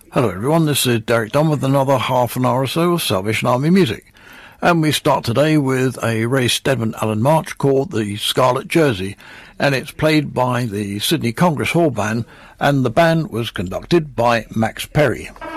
Hello everyone, this is Derek Dunn with another half an hour or so of Salvation Army music. And we start today with a Ray Steadman Allen March called the Scarlet Jersey, and it's played by the Sydney Congress Hall Band, and the band was conducted by Max Perry.